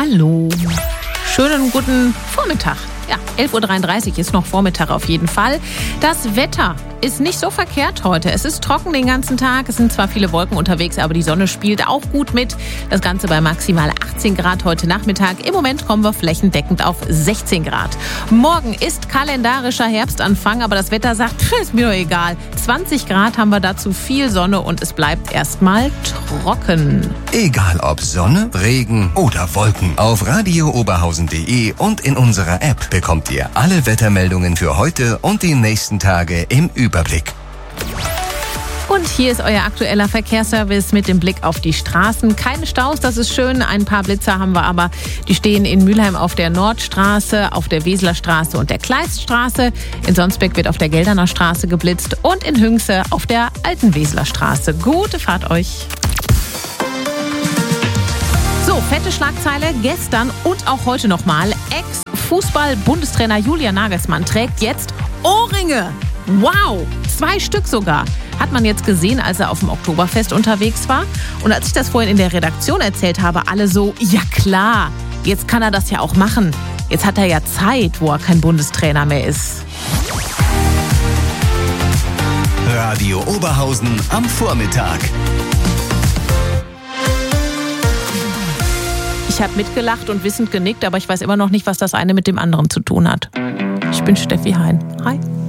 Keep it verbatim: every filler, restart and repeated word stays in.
Hallo. Schönen guten Vormittag. Ja, elf Uhr dreiunddreißig ist noch Vormittag auf jeden Fall. Das Wetter ist nicht so verkehrt heute. Es ist trocken den ganzen Tag. Es sind zwar viele Wolken unterwegs, aber die Sonne spielt auch gut mit. Das Ganze bei maximal achtzehn Grad heute Nachmittag. Im Moment kommen wir flächendeckend auf sechzehn Grad. Morgen ist kalendarischer Herbstanfang, aber das Wetter sagt, ist mir doch egal. zwanzig Grad haben wir dazu, viel Sonne und es bleibt erstmal trocken. Egal ob Sonne, Regen oder Wolken. Auf radio oberhausen punkt de und in unserer App bekommt ihr alle Wettermeldungen für heute und die nächsten Tage im Überblick. Und hier ist euer aktueller Verkehrsservice mit dem Blick auf die Straßen. Keine Staus, das ist schön. Ein paar Blitzer haben wir aber. Die stehen in Mülheim auf der Nordstraße, auf der Weseler Straße und der Kleiststraße. In Sonsbeck wird auf der Gelderner Straße geblitzt und in Hünxe auf der alten Weseler Straße. Gute Fahrt euch. So, fette Schlagzeile gestern und auch heute nochmal. Ex-Fußball-Bundestrainer Julian Nagelsmann trägt jetzt Ohrringe. Wow, zwei Stück sogar. Hat man jetzt gesehen, als er auf dem Oktoberfest unterwegs war. Und als ich das vorhin in der Redaktion erzählt habe, alle so, ja klar, jetzt kann er das ja auch machen. Jetzt hat er ja Zeit, wo er kein Bundestrainer mehr ist. Radio Oberhausen am Vormittag. Ich habe mitgelacht und wissend genickt, aber ich weiß immer noch nicht, was das eine mit dem anderen zu tun hat. Ich bin Steffi Hein. Hi.